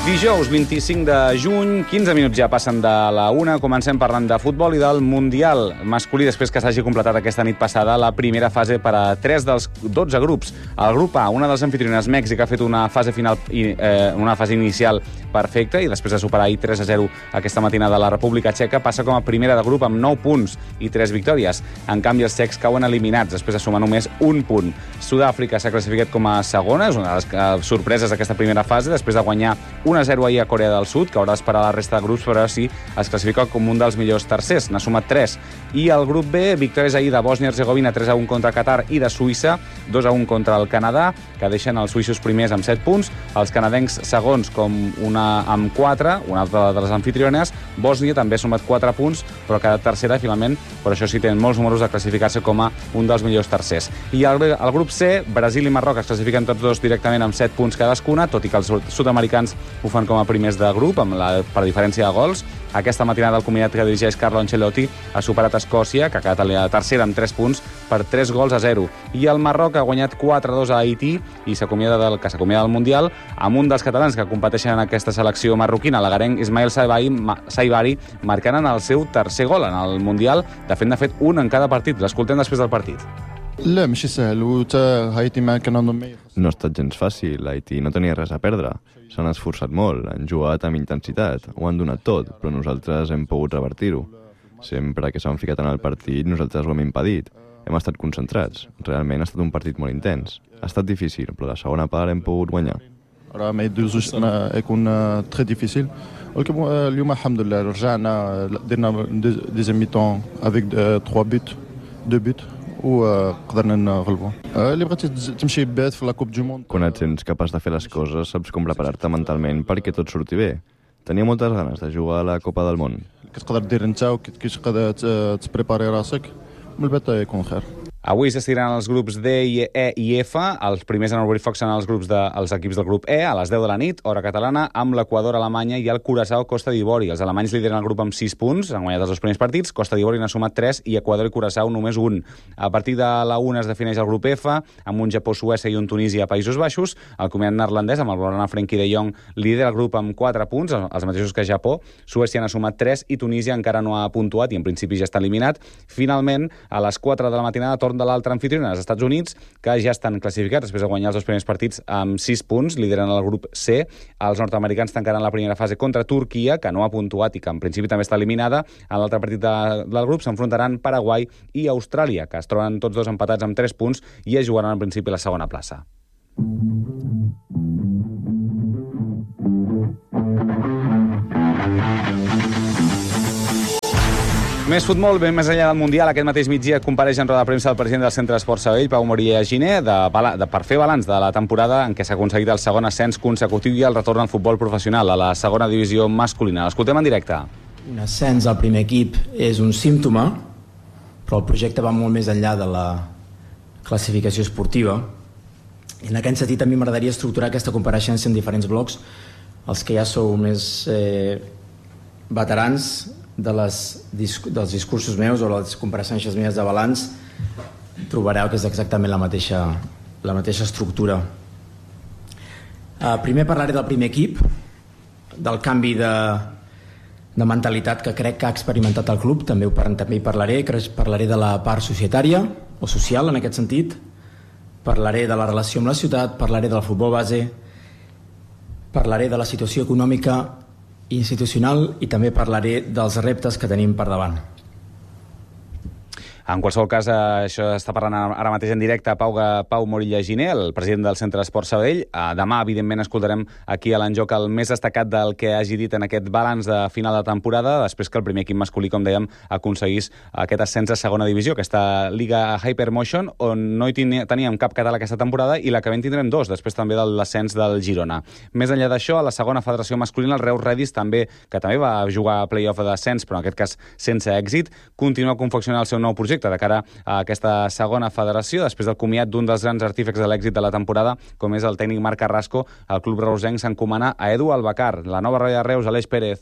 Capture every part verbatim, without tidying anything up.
Dijous vint-i-cinc de juny, quinze minuts ja passen de la una, comencem parlant de futbol i del Mundial masculí després que s'hagi completat aquesta nit passada la primera fase per a tres dels dotze grups. El grup A, una de les anfitriones, Mèxic, ha fet una fase final i eh, una fase inicial perfecta i després de superar ahir tres a zero aquesta matinada la República Txeca, passa com a primera de grup amb nou punts i tres victòries. En canvi, els txecs cauen eliminats després de sumar només un punt. Sud-àfrica s'ha classificat com a segona, és una de les sorpreses d'aquesta primera fase, després de guanyar un a zero ahir a Corea del Sud, que haurà d'esperar la resta de grups, però sí es classifica com un dels millors tercers, n'ha sumat tres. I el grup B, victòries ahir de Bòsnia i Hercegovina, tres a un contra Qatar, i de Suïssa, dos a un contra el Canadà, que deixen els suïssos primers amb set punts, els canadencs segons com una amb quatre, una altra de les anfitriones. Bòsnia també ha sumat quatre punts, però ha quedat tercera, finalment, per això sí tenen molts números de classificar-se com a un dels millors tercers. I el, el grup C, Brasil i Marroc es classifiquen tots dos directament amb set punts cadascuna, tot i que els sud-americans ho fan com a primers de grup, amb la, per diferència de gols. Aquesta matinada el combinat que dirigeix Carlo Ancelotti ha superat Escòcia, que ha quedat a la tercera amb tres punts, per tres gols a zero. I el Marroc ha guanyat quatre a dos a Haití i s'acomiada del, que s'acomiada del Mundial amb un dels catalans que competeixen en aquesta selecció marroquina, l'agarenc Ismael Saibari, marcant en el seu tercer gol en el Mundial, de fet n'ha fet un en cada partit. L'escoltem després del partit. لا ماشي سهل وتا هايتي ما كان عندهم No ha estat gens fàcil, Haití no tenia res a perdre. S'han esforçat molt, han jugat amb intensitat, ho han donat tot, però nosaltres hem pogut revertir-ho. Sempre que s'han ficat en el partit, nosaltres ho hem impedit. Hem estat concentrats. Realment ha estat un partit molt intens. Ha estat difícil, però la segona part hem pogut guanyar. راه ما يدوزوش انا يكون تري ديفيسيل ولكن اليوم الحمد لله رجعنا درنا ديزيام ميطون افيك ثلاثة بوت deux buts وقدرنا نغلبوا اللي بغيتي تمشي بات في لا كوب دو موند. Quan et sents capaç de fer les coses, saps com preparar-te mentalment perquè tot surti bé. Tenia moltes ganes de jugar a la Copa del Món. كتقدر دير انت وكتقدر تبريباري راسك من بعد يكون خير. Avui s'estiran els grups D, E i F. Els primers en obrir foc seran els grups de, els equips del grup E, a les deu de la nit, hora catalana, amb l'Equador, Alemanya i el Curaçao, Costa d'Ivori. Els alemanys lideren el grup amb sis punts, han guanyat els dos primers partits, Costa d'Ivori n'ha sumat tres i Equador i Curaçao només un. A partir de la una es defineix el grup F, amb un Japó, Suècia i un Tunísia a Països Baixos. El combinat neerlandès, amb el Blaugrana Frenkie de Jong, lidera el grup amb quatre punts, els mateixos que Japó. Suècia n'ha sumat tres i Tunísia encara no ha puntuat i en principi ja està eliminat. Finalment, a les quatre de la matinada, torn de l'altre anfitriona, als Estats Units, que ja estan classificats després de guanyar els dos primers partits amb sis punts, lideren el grup C. Els nord-americans tancaran la primera fase contra Turquia, que no ha puntuat i que en principi també està eliminada. En l'altre partit de, del grup s'enfrontaran Paraguai i Austràlia, que es troben tots dos empatats amb tres punts i es jugaran en principi la segona plaça. Més futbol, ben més enllà del Mundial. Aquest mateix migdia compareix en roda de premsa el president del Centre d'Esports Sabadell, Pau Morilla Giner, de, de, per fer balanç de la temporada en què s'ha aconseguit el segon ascens consecutiu i el retorn al futbol professional, a la segona divisió masculina. L'escoltem en directe. Un ascens al primer equip és un símptoma, però el projecte va molt més enllà de la classificació esportiva. I en aquest sentit a mi m'agradaria estructurar aquesta compareixença en diferents blocs. Els que ja sou més eh, veterans de les, dels discursos meus o les compareixences meves de balanç trobareu que és exactament la mateixa, la mateixa estructura. Uh, primer parlaré del primer equip, del canvi de, de mentalitat que crec que ha experimentat el club, també, ho, també hi parlaré, parlaré de la part societària o social en aquest sentit, parlaré de la relació amb la ciutat, parlaré del futbol base, parlaré de la situació econòmica institucional i també parlaré dels reptes que tenim per davant. En qualsevol cas, això està parlant ara mateix en directe a Pau, Pau Morilla Giner, el president del Centre d'Esports Sabadell. Demà, evidentment, escoltarem aquí a l'enjoc el més destacat del que hagi dit en aquest balanç de final de temporada, després que el primer equip masculí, com dèiem, aconseguís aquest ascens a segona divisió, aquesta Lliga Hypermotion, on no hi teníem cap català aquesta temporada i la que ben tindrem dos, després també de l'ascens del Girona. Més enllà d'això, a la segona federació masculina, el Reus Redis, també, que també va jugar a play-off d'ascens, però en aquest cas sense èxit, continua confeccionant el seu nou projecte de cara a aquesta segona federació, després del comiat d'un dels grans artífecs de l'èxit de la temporada, com és el tècnic Marc Carrasco. El club reusenc s'encomana a Edu Albacar. La nova roda de Reus, Aleix Pérez.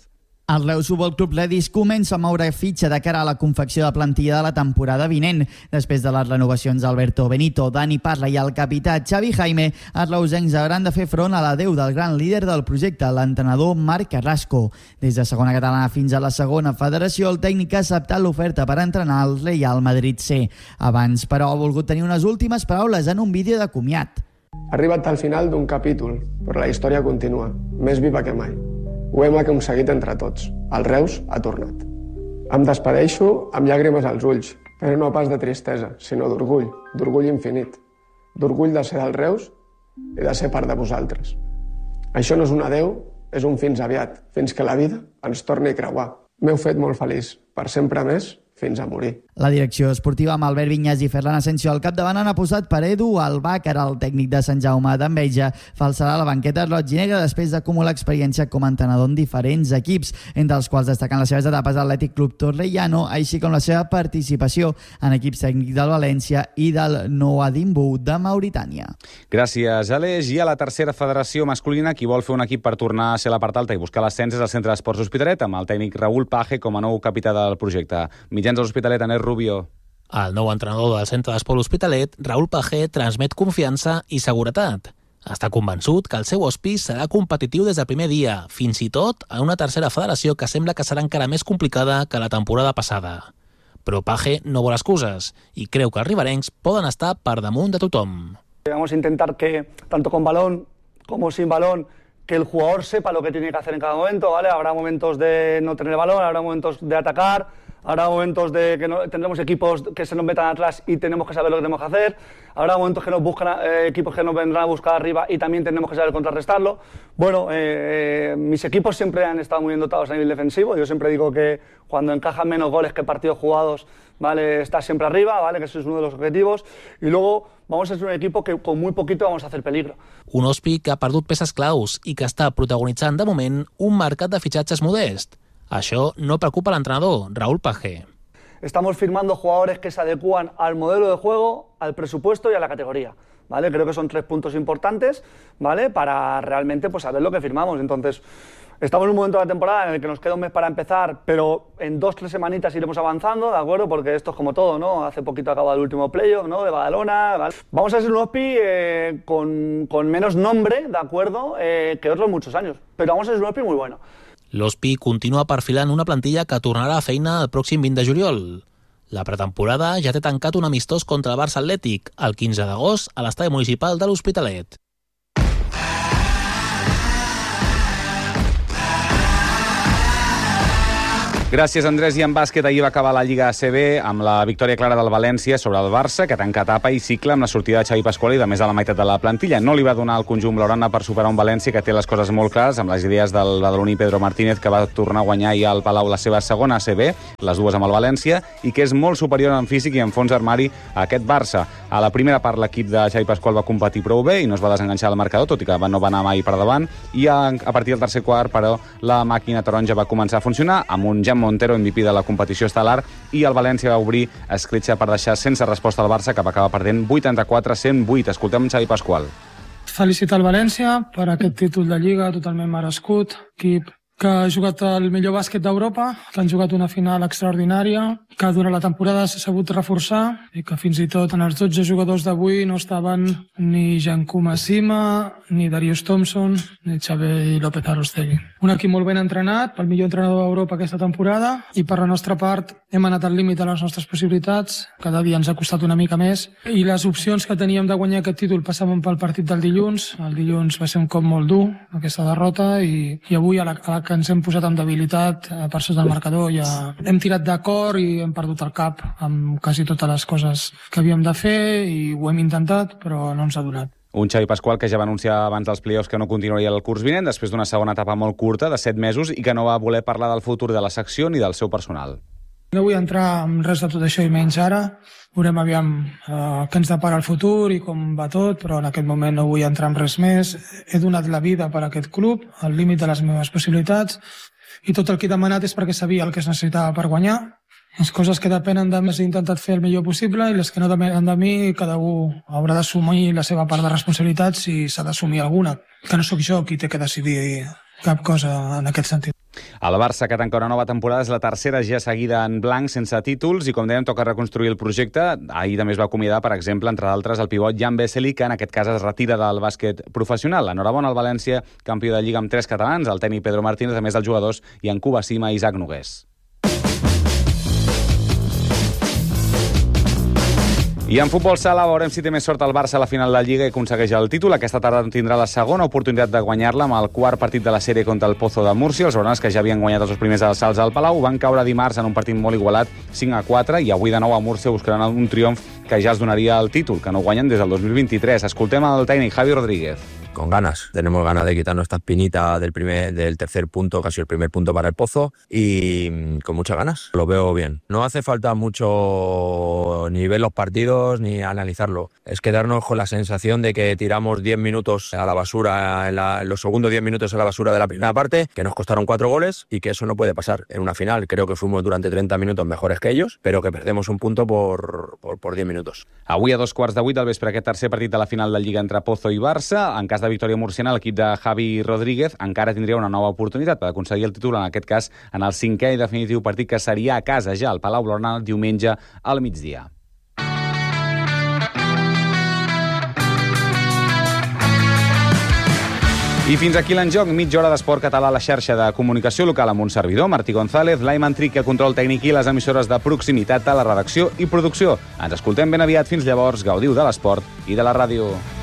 El Reus Futbol Club Ladies comença a moure fitxa de cara a la confecció de plantilla de la temporada vinent. Després de les renovacions d'Alberto Benito, Dani Parla i el capità Xavi Jaime, els reusencs hauran de fer front a l'adeu del gran líder del projecte, l'entrenador Marc Carrasco. Des de segona catalana fins a la segona federació, el tècnic ha acceptat l'oferta per entrenar el Real Madrid C. Abans, però, ha volgut tenir unes últimes paraules en un vídeo de comiat. Ha arribat al final d'un capítol, però la història continua, més viva que mai. Ho hem aconseguit entre tots. El Reus ha tornat. Em despedeixo amb llàgrimes als ulls, però no pas de tristesa, sinó d'orgull, d'orgull infinit. D'orgull de ser del Reus i de ser part de vosaltres. Això no és un adeu, és un fins aviat, fins que la vida ens torni a creuar. M'heu fet molt feliç, per sempre més, fins a morir. La direcció esportiva amb Albert Vinyes i Ferran Asensio al capdavant han apostat per Edu Albàcar, el tècnic de Sant Jaume d'Enveja. Falsarà la banqueta roig i negra després d'acumular experiència com a entrenador en diferents equips, entre els quals destaquen les seves etapes a l'Atlètic Club Torrellano, així com la seva participació en equips tècnics del València i del Nouadhimbu de Mauritània. Gràcies, Aleix. I a la tercera federació masculina, qui vol fer un equip per tornar a ser la part alta i buscar l'ascens és el Centre d'Esports Hospitalet, amb el tècnic Raúl Page com a nou capità del projecte. Mitjans de l'Hospitalet, Anés Rubio. El nou entrenador del Centre d'Esport Hospitalet, Raúl Page, transmet confiança i seguretat. Està convençut que el seu hospici serà competitiu des del primer dia, fins i tot en una tercera federació que sembla que serà encara més complicada que la temporada passada. Però Page no vol excuses i creu que els riberencs poden estar per damunt de tothom. Vamos a intentar que, tanto con balón como sin balón, que el jugador sepa lo que tiene que hacer en cada momento, ¿vale? Habrá momentos de no tener balón, habrá momentos de atacar, habrá momentos de que no, tendremos equipos que se nos metan atrás y tenemos que saber lo que tenemos que hacer, habrá momentos que nos buscan eh, equipos que nos vendrán a buscar arriba y también tenemos que saber contrarrestarlo. Bueno, eh, eh, mis equipos siempre han estado muy bien dotados a nivel defensivo. Yo siempre digo que cuando encajan menos goles que partidos jugados, ¿vale? Está siempre arriba, ¿vale? Que eso es uno de los objetivos. Y luego vamos a ser un equipo que con muy poquito vamos a hacer peligro. Un Hospi que ha perdut peces claus i que està protagonitzant de moment un mercat de fitxatges modest. Això no preocupa a l'entrenador, Raúl Page. Estamos firmando jugadores que se adecúan al modelo de juego, al presupuesto y a la categoría, ¿vale? Creo que son tres puntos importantes, ¿vale? Para realmente pues, saber lo que firmamos. Entonces, estamos en un momento de la temporada en el que nos queda un mes para empezar, pero en dos, tres semanitas iremos avanzando, ¿de acuerdo? Porque esto es como todo, ¿no? Hace poquito acaba el último playoff, ¿no? De Badalona, ¿vale? Vamos a ser un Hospi eh, con, con menos nombre, ¿de acuerdo? Eh, que otros muchos años, pero vamos a ser un Hospi muy bueno. L'Hospi continua perfilant una plantilla que tornarà a feina el pròxim vint de juliol. La pretemporada ja té tancat un amistós contra el Barça Atlètic el quinze d'agost a l'estadi municipal de l'Hospitalet. Gràcies, Andrés. I en bàsquet, ahir va acabar la Lliga A C B amb la victòria clara del València sobre el Barça, que tanca etapa i cicle amb la sortida de Xavi Pasqual i de més de la meitat de la plantilla. No li va donar el conjunt blaugrana per superar un València que té les coses molt clares, amb les idees del badaloní Pedro Martínez, que va tornar a guanyar ahir al Palau la seva segona A C B, les dues amb el València, i que és molt superior en físic i en fons armari a aquest Barça. A la primera part, l'equip de Xavi Pasqual va competir prou bé i no es va desenganxar del marcador, tot i que no va anar mai per davant, i a, a partir del tercer quart, però, la màquina taronja va començar a funcionar amb un Jan Montero, M V P de la competició estel·lar, i el València va obrir escletxa per deixar sense resposta al Barça, que va acabar perdent vuitanta-quatre a cent vuit. Escoltem Xavi Pasqual. Felicitar el València per aquest títol de Lliga totalment merescut, equip que ha jugat el millor bàsquet d'Europa, que han jugat una final extraordinària, que durant la temporada s'ha sabut reforçar i que fins i tot en els dotze jugadors d'avui no estaven ni Giancouma Sima, ni Darius Thompson, ni Xavi López Arostegui. Un equip molt ben entrenat, pel millor entrenador d'Europa aquesta temporada, i per la nostra part hem anat al límit de les nostres possibilitats, cada dia ens ha costat una mica més, i les opcions que teníem de guanyar aquest títol passaven pel partit del dilluns. El dilluns va ser un cop molt dur, aquesta derrota, i, i avui a la, a la que ens hem posat amb debilitat per sota del marcador ja hem tirat d'acord i hem perdut el cap amb quasi totes les coses que havíem de fer i ho hem intentat però no ens ha donat. Un Xavi Pasqual que ja va anunciar abans dels play-offs que no continuaria el curs vinent després d'una segona etapa molt curta de set mesos i que no va voler parlar del futur de la secció ni del seu personal. No vull entrar en res de tot això i menys ara. Veurem aviam eh, què ens depara el futur i com va tot, però en aquest moment no vull entrar en res més. He donat la vida per a aquest club, al límit de les meves possibilitats, i tot el que he demanat és perquè sabia el que es necessitava per guanyar. Les coses que depenen de mi he intentat fer el millor possible i les que no depenen de mi cada un haurà d'assumir la seva part de responsabilitat si s'ha d'assumir alguna. Que no sóc jo qui té que decidir cap cosa en aquest sentit. El Barça, que tanca una nova temporada, és la tercera ja seguida en blanc, sense títols, i com dèiem, toca reconstruir el projecte. Ahir també es va acomiadar, per exemple, entre d'altres, el pivot Jan Vesely, que en aquest cas es retira del bàsquet professional. Enhorabona al València, campió de Lliga amb tres catalans, el tècnic Pedro Martínez, a més dels jugadors Yankuba Sima i Isaac Nogués. I en futbol sala veurem si té més sort el Barça a la final de la Lliga i aconsegueix el títol. Aquesta tarda tindrà la segona oportunitat de guanyar-la amb el quart partit de la sèrie contra el Pozo de Múrcia. Els blaugranes, que ja havien guanyat els dos primers assalts al Palau, van caure dimarts en un partit molt igualat, cinc a quatre, i avui de nou a Múrcia buscaran un triomf que ja els donaria el títol, que no guanyen des del dos mil vint-i-tres. Escoltem el tècnic Javi Rodríguez. Con ganas, tenemos ganas de quitarnos esta espinita del primer, del tercer punto, casi el primer punto para el Pozo, y con muchas ganas, lo veo bien. No hace falta mucho ni ver los partidos ni analizarlo, es quedarnos con la sensación de que tiramos diez minutos a la basura, en, la, en los segundos diez minutos a la basura de la primera parte, que nos costaron cuatro goles y que eso no puede pasar en una final. Creo que fuimos durante treinta minutos mejores que ellos, pero que perdemos un punto por, por, por diez minutos. Avui a dos quarts de vuit del vespre aquest tercer partit de la final de Lliga entre Pozo i Barça. En cas de victòria murciana, l'equip de Javi Rodríguez encara tindria una nova oportunitat per aconseguir el títol, en aquest cas en el cinquè i definitiu partit, que seria a casa ja al Palau Blaugrana diumenge al migdia. I fins aquí l'enjoc, mitja hora d'esport català a la xarxa de comunicació local amb un servidor, Martí González, Laiman Tric, el control tècnic i les emissores de proximitat a la redacció i producció. Ens escoltem ben aviat. Fins llavors, gaudiu de l'esport i de la ràdio.